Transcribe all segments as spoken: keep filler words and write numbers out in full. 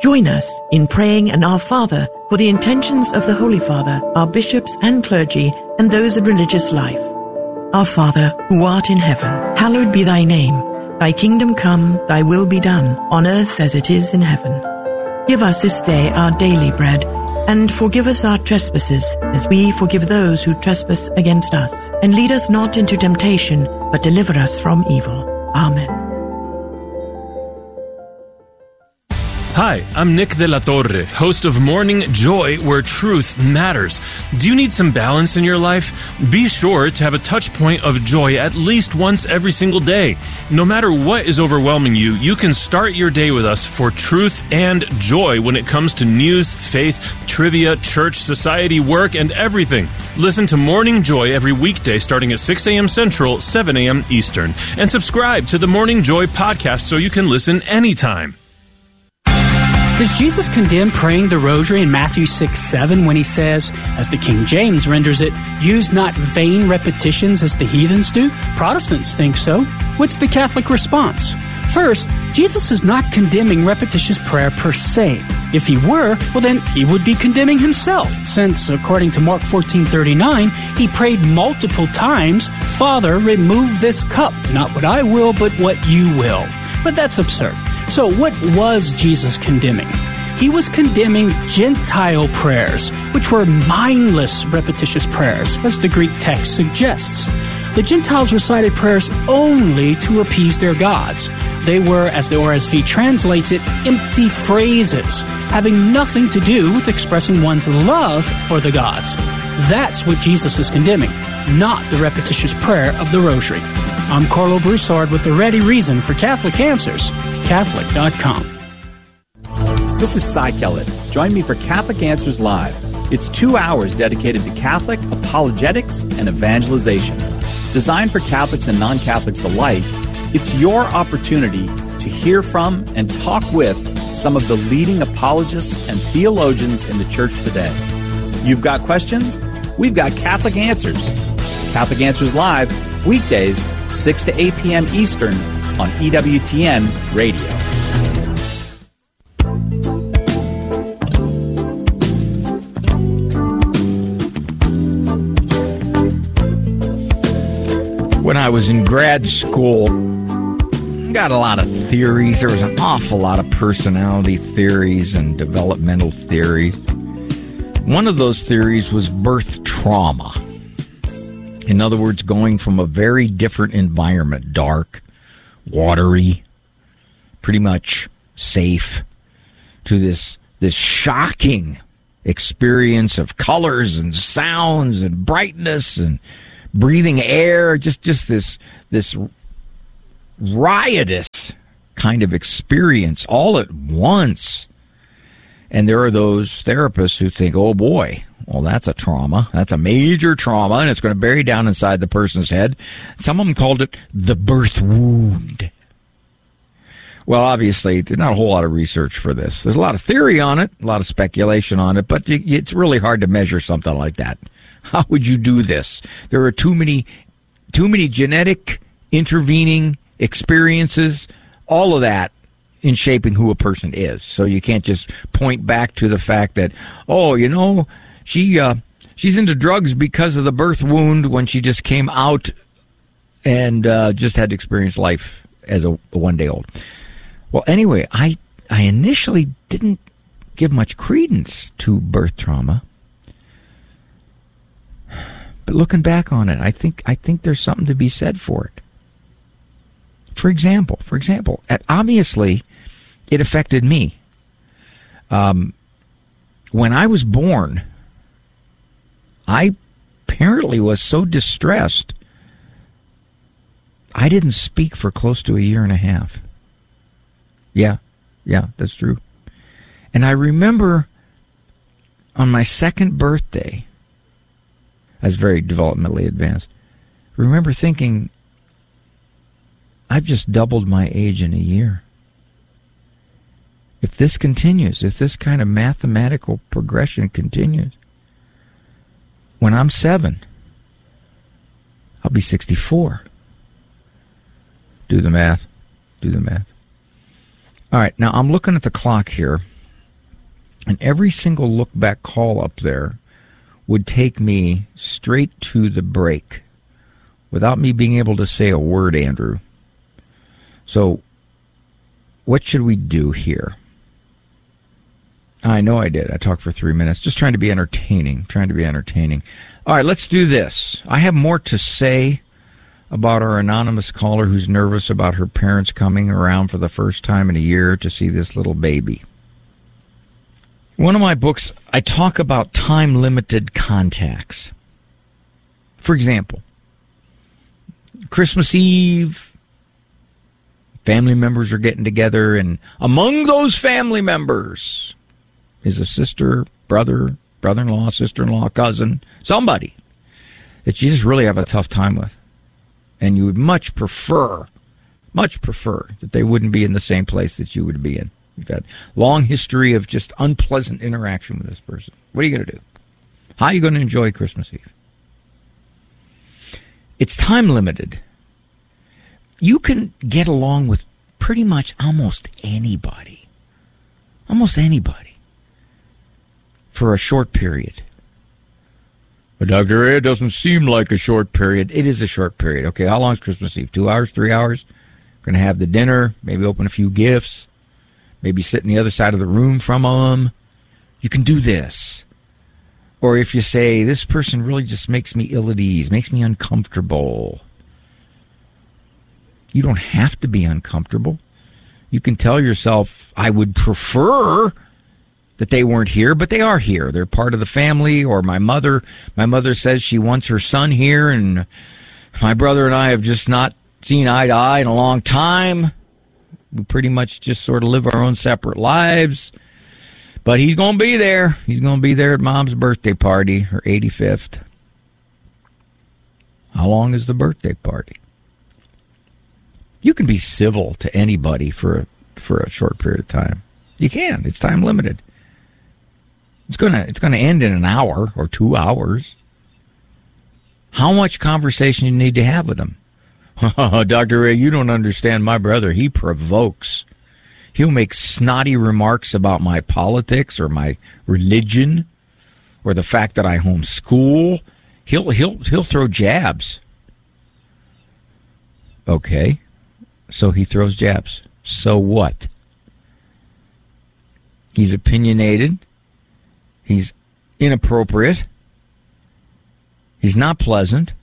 Join us in praying an Our Father for the intentions of the Holy Father, our bishops and clergy, and those of religious life. Our Father, who art in heaven, hallowed be thy name. Thy kingdom come, thy will be done, on earth as it is in heaven. Give us this day our daily bread, and forgive us our trespasses, as we forgive those who trespass against us. And lead us not into temptation, but deliver us from evil. Amen. Hi, I'm Nick de la Torre, host of Morning Joy, where truth matters. Do you need some balance in your life? Be sure to have a touch point of joy at least once every single day. No matter what is overwhelming you, you can start your day with us for truth and joy when it comes to news, faith, trivia, church, society, work, and everything. Listen to Morning Joy every weekday starting at six a.m. Central, seven a.m. Eastern. And subscribe to the Morning Joy podcast so you can listen anytime. Does Jesus condemn praying the rosary in Matthew six seven when he says, as the King James renders it, use not vain repetitions as the heathens do? Protestants think so. What's the Catholic response? First, Jesus is not condemning repetitious prayer per se. If he were, well then he would be condemning himself, since, according to Mark fourteen thirty-nine, he prayed multiple times, Father, remove this cup, not what I will, but what you will. But that's absurd. So what was Jesus condemning? He was condemning Gentile prayers, which were mindless, repetitious prayers, as the Greek text suggests. The Gentiles recited prayers only to appease their gods. They were, as the O R S V translates it, empty phrases, having nothing to do with expressing one's love for the gods. That's what Jesus is condemning, not the repetitious prayer of the Rosary. I'm Carlo Broussard with the ready reason for Catholic Answers, Catholic dot com. This is Cy Kellett. Join me for Catholic Answers Live. It's two hours dedicated to Catholic apologetics and evangelization. Designed for Catholics and non-Catholics alike, it's your opportunity to hear from and talk with some of the leading apologists and theologians in the church today. You've got questions? We've got Catholic Answers. Catholic Answers Live, weekdays, six to eight p.m. Eastern on E W T N Radio. When I was in grad school, got a lot of theories. There was an awful lot of personality theories and developmental theories. One of those theories was birth trauma. In other words, going from a very different environment, dark, watery, pretty much safe, to this this shocking experience of colors and sounds and brightness and breathing air, just just this this riotous kind of experience all at once. And there are those therapists who think, oh boy, well, that's a trauma. That's a major trauma, and it's going to bury down inside the person's head. Some of them called it the birth wound. Well, obviously, there's not a whole lot of research for this. There's a lot of theory on it, a lot of speculation on it, but it's really hard to measure something like that. How would you do this? There are too many, too many genetic intervening experiences, all of that in shaping who a person is. So you can't just point back to the fact that, oh, you know, she uh, she's into drugs because of the birth wound when she just came out and uh, just had to experience life as a, a one-day-old. Well, anyway, I I initially didn't give much credence to birth trauma. But looking back on it, I think I think there's something to be said for it. For example, for example, obviously, it affected me. Um, when I was born, I apparently was so distressed, I didn't speak for close to a year and a half. Yeah, yeah, that's true. And I remember on my second birthday, I was very developmentally advanced, I remember thinking, I've just doubled my age in a year. If this continues, if this kind of mathematical progression continues, when I'm seven, I'll be sixty-four. Do the math. Do the math. All right, now I'm looking at the clock here, And every single look-back call up there would take me straight to the break without me being able to say a word, Andrew. So, what should we do here? I know I did. I talked for three minutes, just trying to be entertaining, trying to be entertaining. All right, let's do this. I have more to say about our anonymous caller who's nervous about her parents coming around for the first time in a year to see this little baby. One of my books, I talk about time-limited contacts. For example, Christmas Eve, family members are getting together, and among those family members is a sister, brother, brother-in-law, sister-in-law, cousin, somebody that you just really have a tough time with. And you would much prefer, much prefer that they wouldn't be in the same place that you would be in. You've had a long history of just unpleasant interaction with this person. What are you going to do? How are you going to enjoy Christmas Eve? It's time limited. You can get along with pretty much almost anybody. Almost anybody. For a short period. But Doctor A, it doesn't seem like a short period. It is a short period. Okay, how long is Christmas Eve? Two hours, three hours? Going to have the dinner, maybe open a few gifts. Maybe sit on the other side of the room from them. You can do this. Or if you say, this person really just makes me ill at ease, makes me uncomfortable. You don't have to be uncomfortable. You can tell yourself, I would prefer that they weren't here, but they are here. They're part of the family. Or my mother, my mother says she wants her son here, and my brother and I have just not seen eye to eye in a long time. We pretty much just sort of live our own separate lives. But he's going to be there. He's going to be there at Mom's birthday party, her eighty-fifth. How long is the birthday party? You can be civil to anybody for a, for a short period of time. You can. It's time limited. It's going to it's going to end in an hour or two hours. How much conversation you need to have with them? Doctor Ray, you don't understand my brother. He provokes. He'll make snotty remarks about my politics or my religion or the fact that I homeschool. He'll he'll he'll throw jabs. Okay. So he throws jabs. So what? He's opinionated. He's inappropriate. He's not pleasant.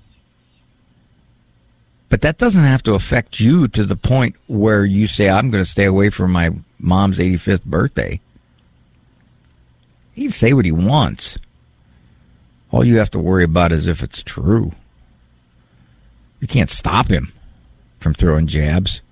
But that doesn't have to affect you to the point where you say, I'm going to stay away from my mom's eighty-fifth birthday. He can say what he wants. All you have to worry about is if it's true. You can't stop him from throwing jabs.